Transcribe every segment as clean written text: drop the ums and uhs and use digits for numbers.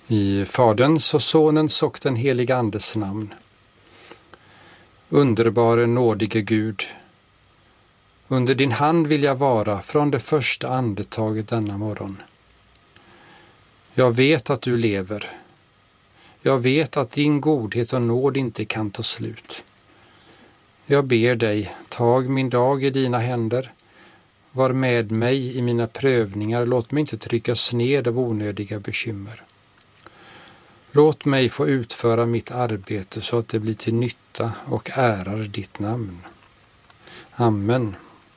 I Faderns och Sonens och den heliga Andes namn. Underbare nådige Gud, under din hand vill jag vara från det första andetaget denna morgon. Jag vet att du lever. Jag vet att din godhet och nåd inte kan ta slut. Jag ber dig, tag min dag i dina händer. Var med mig i mina prövningar, låt mig inte tryckas ned av onödiga bekymmer. Låt mig få utföra mitt arbete så att det blir till nytta och ärar ditt namn. Amen.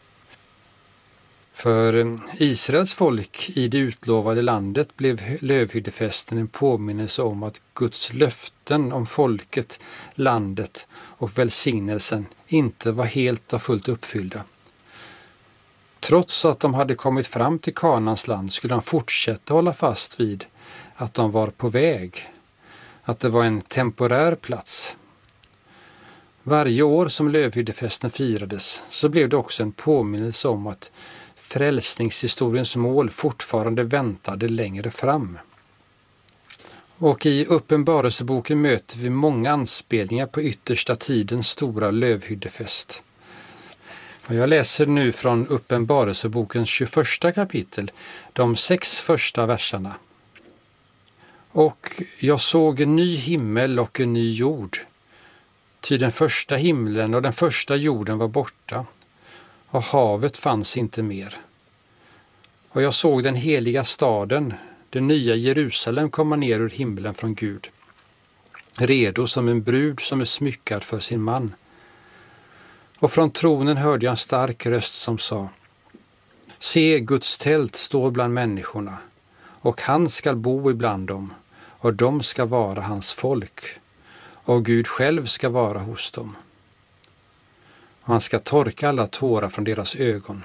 För Israels folk i det utlovade landet blev lövhyddefesten en påminnelse om att Guds löften om folket, landet och välsignelsen inte var helt och fullt uppfyllda. Trots att de hade kommit fram till Kanans land skulle de fortsätta hålla fast vid att de var på väg, att det var en temporär plats. Varje år som lövhyddefesten firades så blev det också en påminnelse om att frälsningshistoriens mål fortfarande väntade längre fram. Och i Uppenbarelseboken möter vi många anspelningar på yttersta tidens stora lövhyddefest. Och jag läser nu från Uppenbarelsebokens 21 kapitel, de 6 första verserna. Och jag såg en ny himmel och en ny jord. Ty den första himlen och den första jorden var borta, och havet fanns inte mer. Och jag såg den heliga staden, den nya Jerusalem, komma ner ur himlen från Gud, redo som en brud som är smyckad för sin man. Och från tronen hörde jag en stark röst som sa: Se, Guds tält står bland människorna, och han skall bo ibland dem, och de ska vara hans folk, och Gud själv ska vara hos dem. Och han ska torka alla tårar från deras ögon.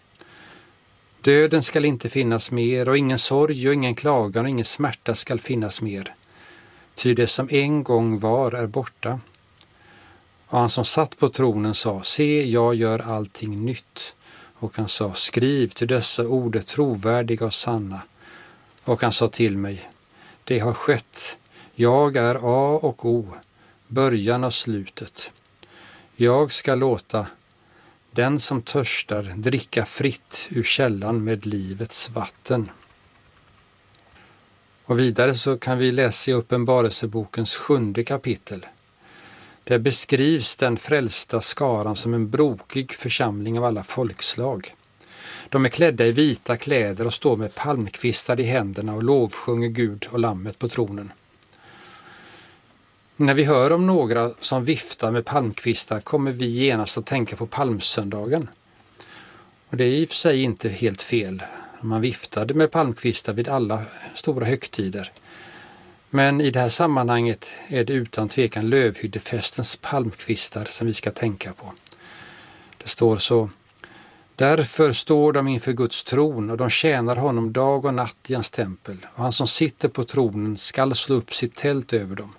Döden skall inte finnas mer, och ingen sorg och ingen klagan och ingen smärta skall finnas mer. Ty det som en gång var är borta. Och han som satt på tronen sa: Se, jag gör allting nytt. Och han sa: Skriv, till dessa ord är trovärdiga och sanna. Och han sa till mig: Det har skett. Jag är A och O, början och slutet. Jag ska låta den som törstar dricka fritt ur källan med livets vatten. Och vidare så kan vi läsa i Uppenbarelsebokens 7 kapitel. Där beskrivs den frälsta skaran som en brokig församling av alla folkslag. De är klädda i vita kläder och står med palmkvistar i händerna och lovsjunger Gud och lammet på tronen. När vi hör om några som viftar med palmkvistar kommer vi genast att tänka på palmsöndagen. Och det är i och för sig inte helt fel. Man viftade med palmkvistar vid alla stora högtider. Men i det här sammanhanget är det utan tvekan lövhyddefestens palmkvistar som vi ska tänka på. Det står så: Därför står de inför Guds tron, och de tjänar honom dag och natt i hans tempel, och han som sitter på tronen skall slå upp sitt tält över dem.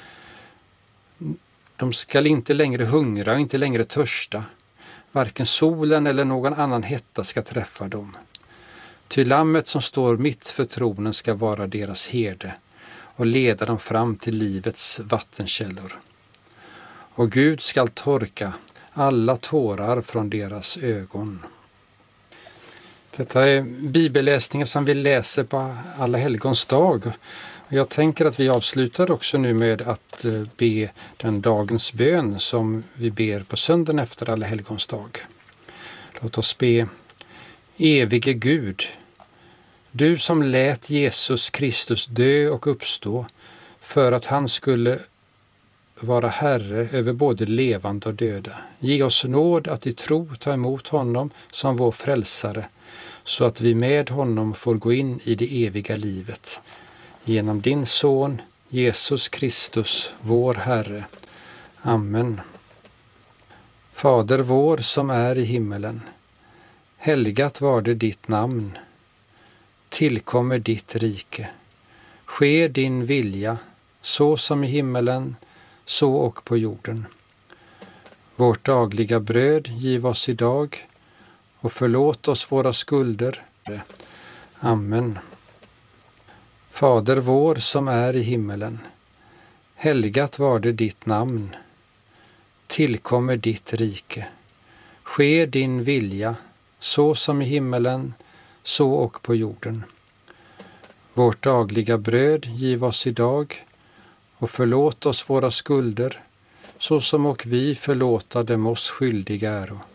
De skall inte längre hungra och inte längre törsta. Varken solen eller någon annan hetta ska träffa dem. Ty lammet som står mitt för tronen ska vara deras herde och leda dem fram till livets vattenkällor. Och Gud skall torka alla tårar från deras ögon. Detta är bibelläsningar som vi läser på Alla helgons dag. Jag tänker att vi avslutar också nu med att be den dagens bön som vi ber på söndagen efter Alla helgons dag. Låt oss be. Evige Gud, du som lät Jesus Kristus dö och uppstå för att han skulle vara Herre över både levande och döda. Ge oss nåd att i tro ta emot honom som vår frälsare, så att vi med honom får gå in i det eviga livet. Genom din son Jesus Kristus, vår Herre. Amen. Fader vår som är i himmelen, helgat var det ditt namn. Tillkommer ditt rike. Ske din vilja, så som i himmelen, så och på jorden. Vårt dagliga bröd giv oss idag, och förlåt oss våra skulder. Amen. Fader vår som är i himmelen. Helgat var det ditt namn. Tillkommer ditt rike. Ske din vilja, så som i himmelen, så och på jorden. Vårt dagliga bröd giv oss idag, och förlåt oss våra skulder, så som och vi förlåta dem oss skyldiga äro.